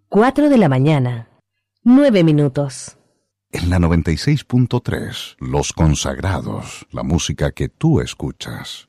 4 de la mañana, 9 minutos. En la 96.3, Los Consagrados, la música que tú escuchas.